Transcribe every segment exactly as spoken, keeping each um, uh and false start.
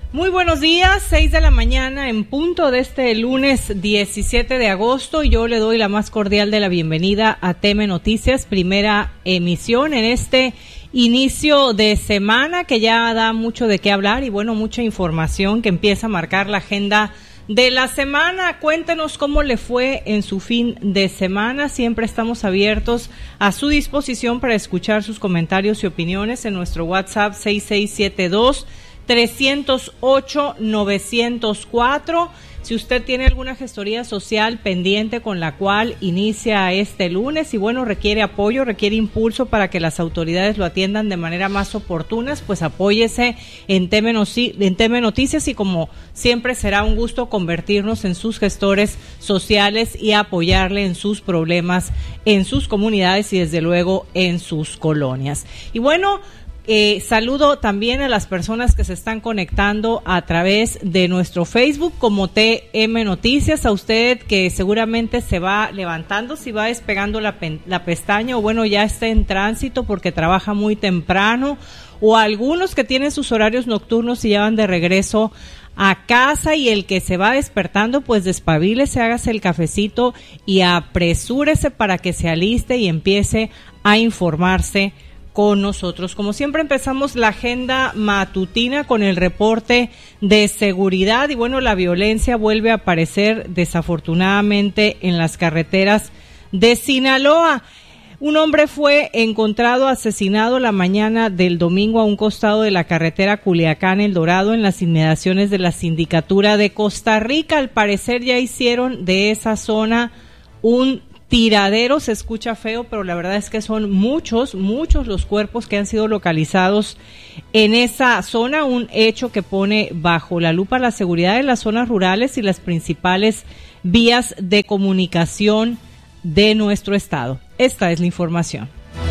Muy buenos días, seis de la mañana en punto de este lunes diecisiete de agosto, y yo le doy la más cordial de la bienvenida a T M Noticias, primera emisión en este inicio de semana que ya da mucho de qué hablar y bueno, mucha información que empieza a marcar la agenda de la semana. Cuéntenos cómo le fue en su fin de semana. Siempre estamos abiertos a su disposición para escuchar sus comentarios y opiniones en nuestro WhatsApp seis seis siete dos, tres cero ocho, nueve cero cuatro. Si usted tiene alguna gestoría social pendiente con la cual inicia este lunes y bueno, requiere apoyo, requiere impulso para que las autoridades lo atiendan de manera más oportuna, pues apóyese en T M Noticias y como siempre será un gusto convertirnos en sus gestores sociales y apoyarle en sus problemas, en sus comunidades y desde luego en sus colonias. Y bueno, Eh, saludo también a las personas que se están conectando a través de nuestro Facebook como T M Noticias, a usted que seguramente se va levantando, si va despegando la, pen, la pestaña o bueno, ya está en tránsito porque trabaja muy temprano, o algunos que tienen sus horarios nocturnos y ya van de regreso a casa, y el que se va despertando, pues despabilese, hágase el cafecito y apresúrese para que se aliste y empiece a informarse con nosotros. Como siempre empezamos la agenda matutina con el reporte de seguridad y bueno, la violencia vuelve a aparecer desafortunadamente en las carreteras de Sinaloa. Un hombre fue encontrado asesinado la mañana del domingo a un costado de la carretera Culiacán El Dorado en las inmediaciones de la Sindicatura de Costa Rica. Al parecer ya hicieron de esa zona un tiradero. Se escucha feo, pero la verdad es que son muchos, muchos los cuerpos que han sido localizados en esa zona, un hecho que pone bajo la lupa la seguridad de las zonas rurales y las principales vías de comunicación de nuestro estado. Esta es la información.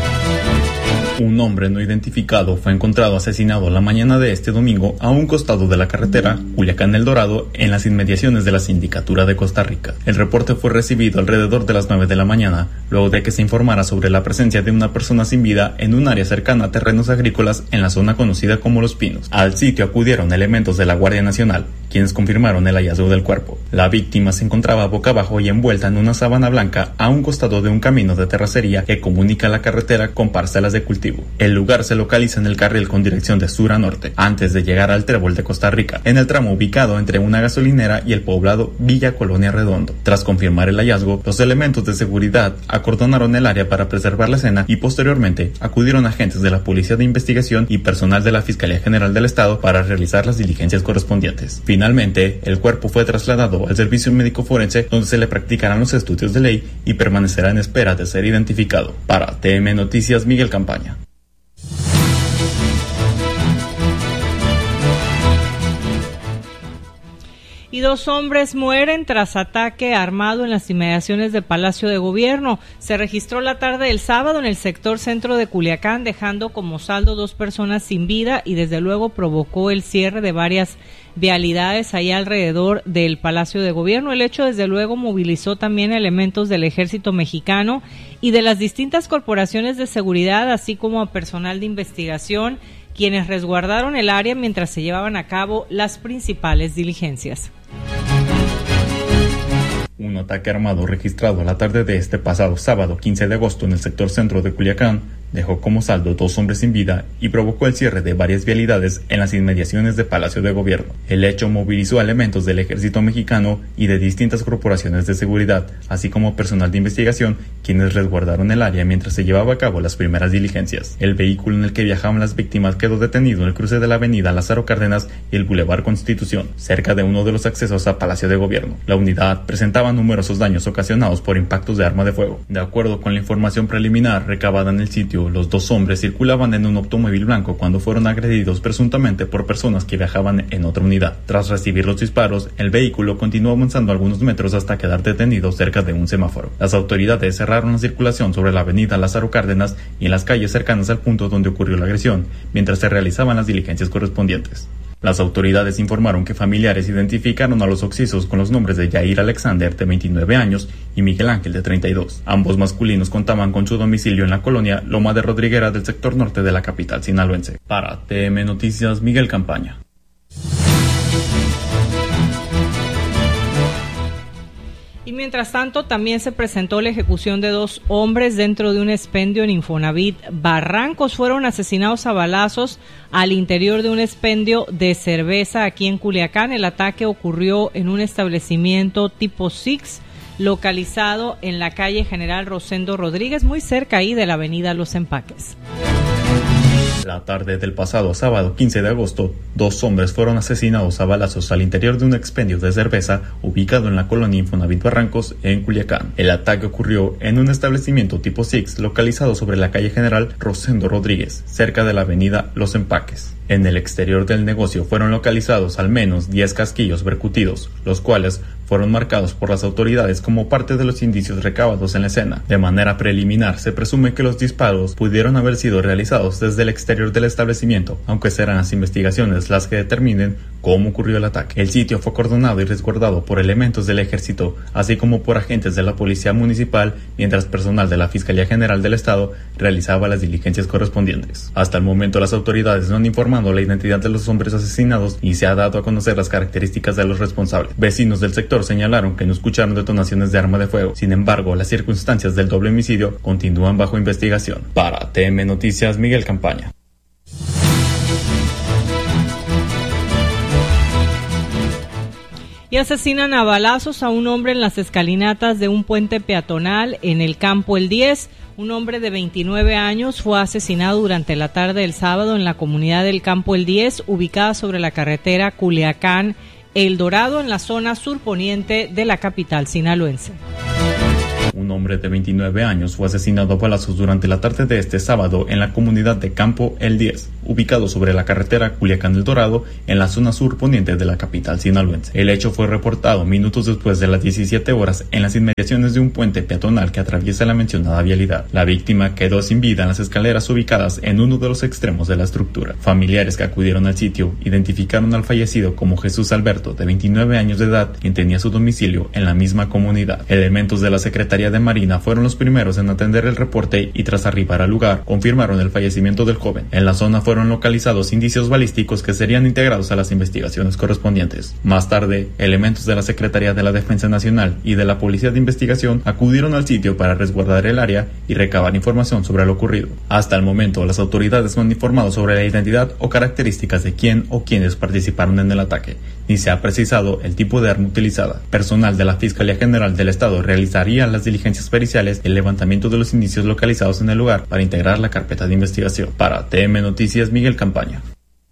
Un hombre no identificado fue encontrado asesinado la mañana de este domingo a un costado de la carretera Culiacán El Dorado en las inmediaciones de la Sindicatura de Costa Rica. El reporte fue recibido alrededor de las nueve de la mañana, luego de que se informara sobre la presencia de una persona sin vida en un área cercana a terrenos agrícolas en la zona conocida como Los Pinos. Al sitio acudieron elementos de la Guardia Nacional, quienes confirmaron el hallazgo del cuerpo. La víctima se encontraba boca abajo y envuelta en una sábana blanca a un costado de un camino de terracería que comunica la carretera con parcelas de cultivo. El lugar se localiza en el carril con dirección de sur a norte, antes de llegar al Trébol de Costa Rica, en el tramo ubicado entre una gasolinera y el poblado Villa Colonia Redondo. Tras confirmar el hallazgo, los elementos de seguridad acordonaron el área para preservar la escena y posteriormente acudieron agentes de la Policía de Investigación y personal de la Fiscalía General del Estado para realizar las diligencias correspondientes. Finalmente, el cuerpo fue trasladado al Servicio Médico Forense, donde se le practicarán los estudios de ley y permanecerá en espera de ser identificado. Para T M Noticias, Miguel Campaña. Y dos hombres mueren tras ataque armado en las inmediaciones de Palacio de Gobierno. Se registró la tarde del sábado en el sector centro de Culiacán, dejando como saldo dos personas sin vida y desde luego provocó el cierre de varias vialidades ahí alrededor del Palacio de Gobierno. El hecho desde luego movilizó también elementos del Ejército Mexicano y de las distintas corporaciones de seguridad, así como a personal de investigación, quienes resguardaron el área mientras se llevaban a cabo las principales diligencias. Un ataque armado registrado a la tarde de este pasado sábado quince de agosto en el sector centro de Culiacán dejó como saldo dos hombres sin vida y provocó el cierre de varias vialidades en las inmediaciones de Palacio de Gobierno. El hecho movilizó a elementos del Ejército Mexicano y de distintas corporaciones de seguridad, así como personal de investigación, quienes resguardaron el área mientras se llevaba a cabo las primeras diligencias. El vehículo en el que viajaban las víctimas quedó detenido en el cruce de la avenida Lázaro Cárdenas y el Boulevard Constitución, cerca de uno de los accesos a Palacio de Gobierno. La unidad presentaba numerosos daños ocasionados por impactos de arma de fuego. De acuerdo con la información preliminar recabada en el sitio, los dos hombres circulaban en un automóvil blanco cuando fueron agredidos presuntamente por personas que viajaban en otra unidad. Tras recibir los disparos, el vehículo continuó avanzando algunos metros hasta quedar detenido cerca de un semáforo. Las autoridades cerraron la circulación sobre la avenida Lázaro Cárdenas y en las calles cercanas al punto donde ocurrió la agresión, mientras se realizaban las diligencias correspondientes. Las autoridades informaron que familiares identificaron a los occisos con los nombres de Yair Alexander, de veintinueve años, y Miguel Ángel, de treinta y dos. Ambos masculinos contaban con su domicilio en la colonia Loma de Rodriguera del sector norte de la capital sinaloense. Para T M Noticias, Miguel Campaña. Y mientras tanto, también se presentó la ejecución de dos hombres dentro de un expendio en Infonavit Barrancos. Fueron asesinados a balazos al interior de un expendio de cerveza aquí en Culiacán. El ataque ocurrió en un establecimiento tipo Six, localizado en la calle General Rosendo Rodríguez, muy cerca ahí de la avenida Los Empaques. La tarde del pasado sábado quince de agosto, dos hombres fueron asesinados a balazos al interior de un expendio de cerveza ubicado en la colonia Infonavit Barrancos, en Culiacán. El ataque ocurrió en un establecimiento tipo Six localizado sobre la calle General Rosendo Rodríguez, cerca de la avenida Los Empaques. En el exterior del negocio fueron localizados al menos diez casquillos percutidos, los cuales fueron marcados por las autoridades como parte de los indicios recabados en la escena. De manera preliminar, se presume que los disparos pudieron haber sido realizados desde el exterior del establecimiento, aunque serán las investigaciones las que determinen cómo ocurrió el ataque. El sitio fue acordonado y resguardado por elementos del ejército, así como por agentes de la policía municipal, mientras personal de la Fiscalía General del Estado realizaba las diligencias correspondientes. Hasta el momento, las autoridades no han informado la identidad de los hombres asesinados y se ha dado a conocer las características de los responsables. Vecinos del sector señalaron que no escucharon detonaciones de arma de fuego. Sin embargo, las circunstancias del doble homicidio continúan bajo investigación. Para T M Noticias, Miguel Campaña. Y asesinan a balazos a un hombre en las escalinatas de un puente peatonal en el Campo El diez. Un hombre de veintinueve años fue asesinado durante la tarde del sábado en la comunidad del Campo El diez, ubicada sobre la carretera Culiacán El Dorado, en la zona surponiente de la capital sinaloense. Un hombre de veintinueve años fue asesinado a balazos durante la tarde de este sábado en la comunidad de Campo El diez, ubicado sobre la carretera Culiacán El Dorado, en la zona surponiente de la capital sinaloense. El hecho fue reportado minutos después de las diecisiete horas en las inmediaciones de un puente peatonal que atraviesa la mencionada vialidad. La víctima quedó sin vida en las escaleras ubicadas en uno de los extremos de la estructura. Familiares que acudieron al sitio identificaron al fallecido como Jesús Alberto, de veintinueve años de edad, quien tenía su domicilio en la misma comunidad. Elementos de la Secretaría de Marina fueron los primeros en atender el reporte y, tras arribar al lugar, confirmaron el fallecimiento del joven. En la zona fueron localizados indicios balísticos que serían integrados a las investigaciones correspondientes. Más tarde, elementos de la Secretaría de la Defensa Nacional y de la Policía de Investigación acudieron al sitio para resguardar el área y recabar información sobre lo ocurrido. Hasta el momento, las autoridades no han informado sobre la identidad o características de quién o quiénes participaron en el ataque, ni se ha precisado el tipo de arma utilizada. Personal de la Fiscalía General del Estado realizaría las diligencias periciales y el levantamiento de los indicios localizados en el lugar para integrar la carpeta de investigación. Para T M Noticias, Miguel Campaña.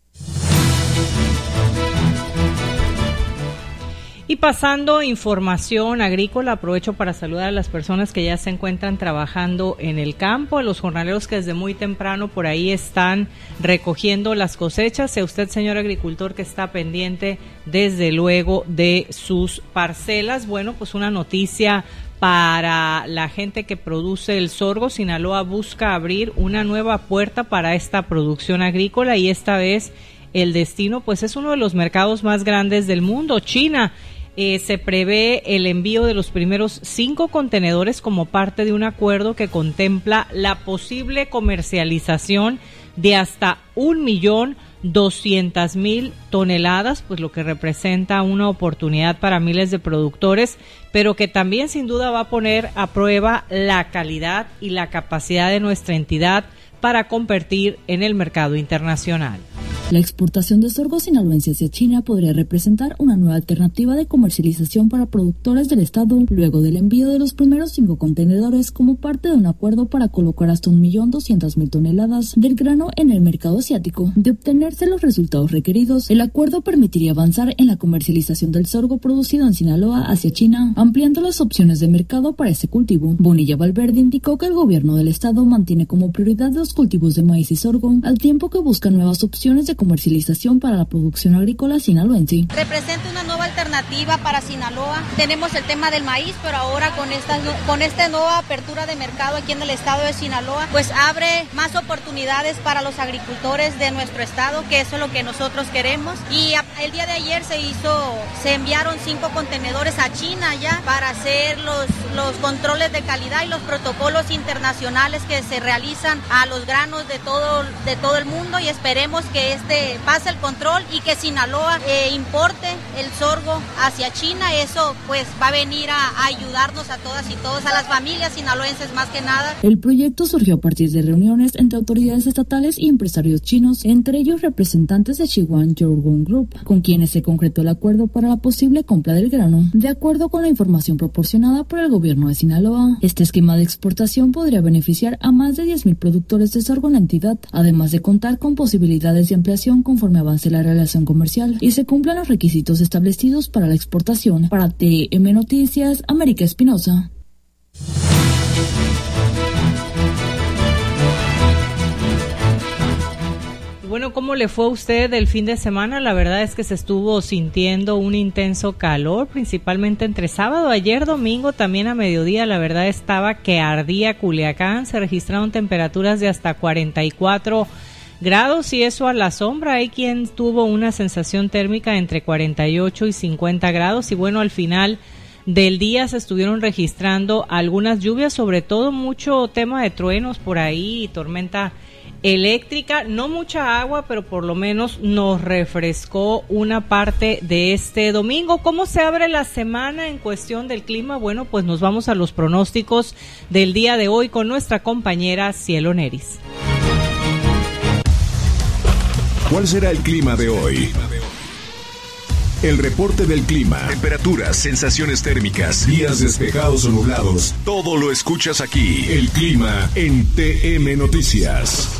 Y pasando información agrícola, aprovecho para saludar a las personas que ya se encuentran trabajando en el campo, a los jornaleros que desde muy temprano por ahí están recogiendo las cosechas, y a usted, señor agricultor, que está pendiente desde luego de sus parcelas. Bueno, pues una noticia para la gente que produce el sorgo. Sinaloa busca abrir una nueva puerta para esta producción agrícola, y esta vez el destino pues es uno de los mercados más grandes del mundo, China. Eh, se prevé el envío de los primeros cinco contenedores como parte de un acuerdo que contempla la posible comercialización de hasta un millón doscientas mil toneladas, pues lo que representa una oportunidad para miles de productores, pero que también sin duda va a poner a prueba la calidad y la capacidad de nuestra entidad para competir en el mercado internacional. La exportación de sorgo sinaloense hacia China podría representar una nueva alternativa de comercialización para productores del estado, luego del envío de los primeros cinco contenedores como parte de un acuerdo para colocar hasta un millón doscientas mil toneladas del grano en el mercado asiático. De obtenerse los resultados requeridos, el acuerdo permitiría avanzar en la comercialización del sorgo producido en Sinaloa hacia China, ampliando las opciones de mercado para este cultivo. Bonilla Valverde indicó que el gobierno del estado mantiene como prioridad los cultivos de maíz y sorgo, al tiempo que busca nuevas opciones de comercialización para la producción agrícola sinaloense. Representa una nueva alternativa para Sinaloa. Tenemos el tema del maíz, pero ahora con esta, con esta nueva apertura de mercado aquí en el estado de Sinaloa, pues abre más oportunidades para los agricultores de nuestro estado, que eso es lo que nosotros queremos. Y el día de ayer se hizo, se enviaron cinco contenedores a China ya para hacer los, los controles de calidad y los protocolos internacionales que se realizan a los granos de todo, de todo el mundo, y esperemos que este este pase el control y que Sinaloa eh, importe el sorgo hacia China. Eso pues va a venir a, a ayudarnos a todas y todos, a las familias sinaloenses más que nada. El proyecto surgió a partir de reuniones entre autoridades estatales y empresarios chinos, entre ellos representantes de Sihuan Yorgon Group, con quienes se concretó el acuerdo para la posible compra del grano. De acuerdo con la información proporcionada por el gobierno de Sinaloa, este esquema de exportación podría beneficiar a más de diez mil productores de sorgo en la entidad, además de contar con posibilidades de ampliación conforme avance la relación comercial y se cumplan los requisitos establecidos para la exportación. Para T M Noticias, América Espinosa. Bueno, ¿cómo le fue a usted el fin de semana? La verdad es que se estuvo sintiendo un intenso calor, principalmente entre sábado, ayer domingo, también a mediodía. La verdad estaba que ardía Culiacán, se registraron temperaturas de hasta cuarenta y cuatro grados y eso a la sombra. Hay quien tuvo una sensación térmica entre cuarenta y ocho y cincuenta grados y bueno, al final del día se estuvieron registrando algunas lluvias, sobre todo mucho tema de truenos por ahí y tormenta eléctrica, no mucha agua, pero por lo menos nos refrescó una parte de este domingo. ¿Cómo se abre la semana en cuestión del clima? Bueno, pues nos vamos a los pronósticos del día de hoy con nuestra compañera Cielo Neris. ¿Cuál será el clima de hoy? El reporte del clima, temperaturas, sensaciones térmicas, días despejados o nublados, todo lo escuchas aquí. El clima en T M Noticias.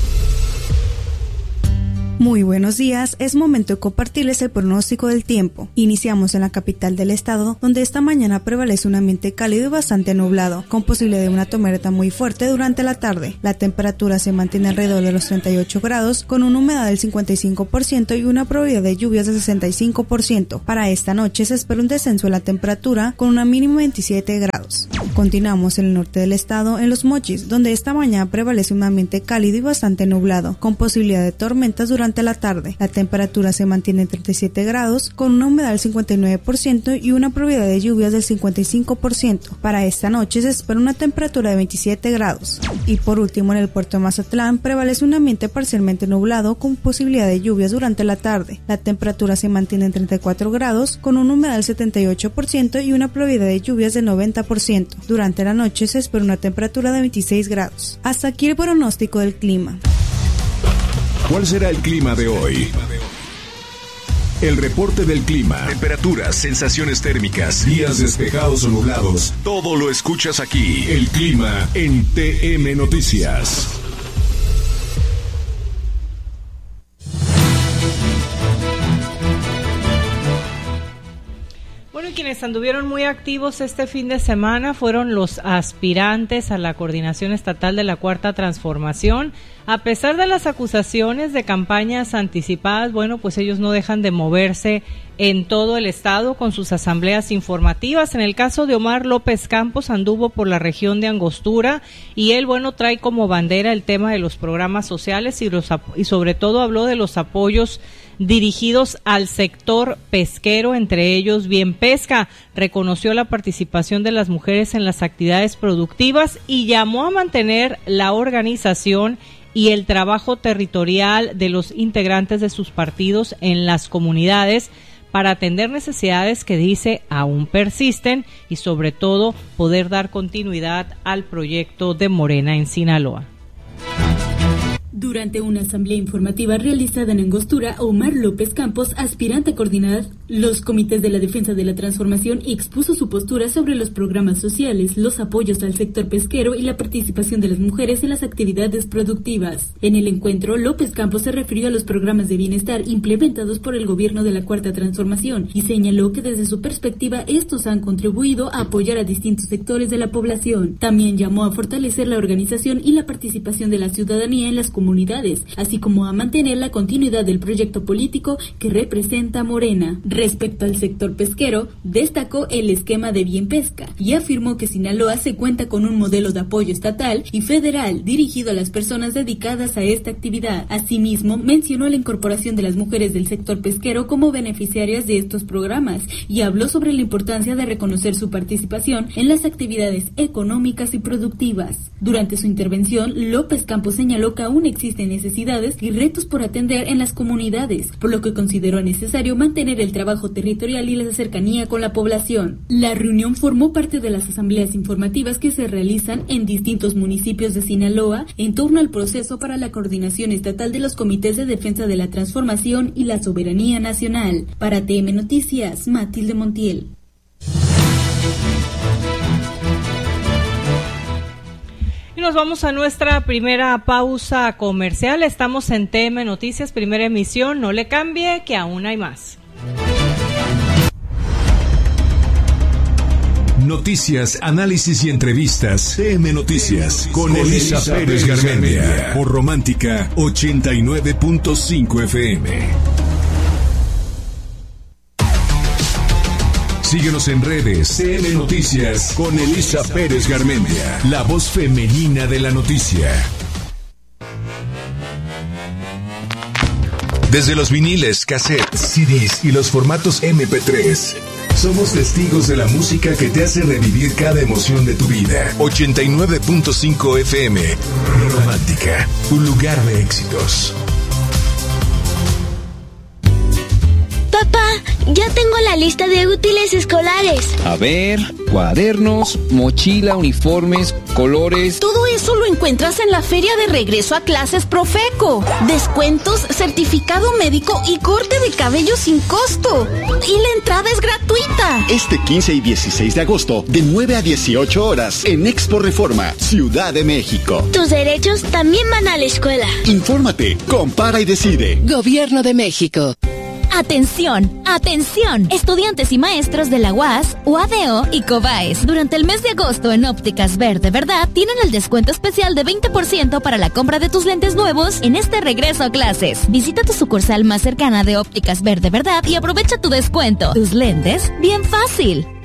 Muy buenos días, es momento de compartirles el pronóstico del tiempo. Iniciamos en la capital del estado, donde esta mañana prevalece un ambiente cálido y bastante nublado, con posibilidad de una tormenta muy fuerte durante la tarde. La temperatura se mantiene alrededor de los treinta y ocho grados, con una humedad del cincuenta y cinco por ciento y una probabilidad de lluvias del sesenta y cinco por ciento. Para esta noche se espera un descenso de la temperatura con una mínima de veintisiete grados. Continuamos en el norte del estado, en Los Mochis, donde esta mañana prevalece un ambiente cálido y bastante nublado, con posibilidad de tormentas durante la tarde. La temperatura se mantiene en treinta y siete grados, con una humedad del cincuenta y nueve por ciento y una probabilidad de lluvias del cincuenta y cinco por ciento. Para esta noche se espera una temperatura de veintisiete grados. Y por último, en el puerto de Mazatlán prevalece un ambiente parcialmente nublado con posibilidad de lluvias durante la tarde. La temperatura se mantiene en treinta y cuatro grados, con una humedad del setenta y ocho por ciento y una probabilidad de lluvias del noventa por ciento. Durante la noche se espera una temperatura de veintiséis grados. Hasta aquí el pronóstico del clima. ¿Cuál será el clima de hoy? El reporte del clima, temperaturas, sensaciones térmicas, días despejados o nublados, todo lo escuchas aquí. El clima en T M Noticias. Bueno, y quienes anduvieron muy activos este fin de semana fueron los aspirantes a la Coordinación Estatal de la Cuarta Transformación. A pesar de las acusaciones de campañas anticipadas, bueno, pues ellos no dejan de moverse en todo el estado con sus asambleas informativas. En el caso de Omar López Campos, anduvo por la región de Angostura y él, bueno, trae como bandera el tema de los programas sociales y, los, y sobre todo habló de los apoyos dirigidos al sector pesquero, entre ellos Bien Pesca. Reconoció la participación de las mujeres en las actividades productivas y llamó a mantener la organización y el trabajo territorial de los integrantes de sus partidos en las comunidades para atender necesidades que dice aún persisten y sobre todo poder dar continuidad al proyecto de Morena en Sinaloa. Durante una asamblea informativa realizada en Angostura, Omar López Campos, aspirante a coordinar los comités de la defensa de la transformación, expuso su postura sobre los programas sociales, los apoyos al sector pesquero y la participación de las mujeres en las actividades productivas. En el encuentro, López Campos se refirió a los programas de bienestar implementados por el gobierno de la Cuarta Transformación y señaló que desde su perspectiva estos han contribuido a apoyar a distintos sectores de la población. También llamó a fortalecer la organización y la participación de la ciudadanía en las comunidades comunidades, así como a mantener la continuidad del proyecto político que representa Morena. Respecto al sector pesquero, destacó el esquema de Bien Pesca y afirmó que Sinaloa se cuenta con un modelo de apoyo estatal y federal dirigido a las personas dedicadas a esta actividad. Asimismo, mencionó la incorporación de las mujeres del sector pesquero como beneficiarias de estos programas y habló sobre la importancia de reconocer su participación en las actividades económicas y productivas. Durante su intervención, López Campos señaló que aún existe existen necesidades y retos por atender en las comunidades, por lo que consideró necesario mantener el trabajo territorial y la cercanía con la población. La reunión formó parte de las asambleas informativas que se realizan en distintos municipios de Sinaloa en torno al proceso para la coordinación estatal de los comités de defensa de la transformación y la soberanía nacional. Para T M Noticias, Matilde Montiel. Y nos vamos a nuestra primera pausa comercial. Estamos en T M Noticias, primera emisión. No le cambie, que aún hay más. Noticias, análisis y entrevistas. T M Noticias con Elisa Pérez Garmendia por Romántica ochenta y nueve punto cinco F M. Síguenos en redes. T M Noticias con Elisa Pérez Garmendia, la voz femenina de la noticia. Desde los viniles, cassettes, C Ds y los formatos eme pe tres, somos testigos de la música que te hace revivir cada emoción de tu vida. ochenta y nueve punto cinco F M. Romántica, un lugar de éxitos. Papá, ya tengo la lista de útiles escolares. A ver, cuadernos, mochila, uniformes, colores. Todo eso lo encuentras en la Feria de Regreso a Clases Profeco. Descuentos, certificado médico y corte de cabello sin costo. Y la entrada es gratuita. Este quince y dieciséis de agosto, de nueve a dieciocho horas, en Expo Reforma, Ciudad de México. Tus derechos también van a la escuela. Infórmate, compara y decide. Gobierno de México. Atención, atención, estudiantes y maestros de la U A S, U A D O y COBAES. Durante el mes de agosto en Ópticas Verde Verdad tienen el descuento especial de veinte por ciento para la compra de tus lentes nuevos en este regreso a clases. Visita tu sucursal más cercana de Ópticas Verde Verdad y aprovecha tu descuento. Tus lentes, bien fácil.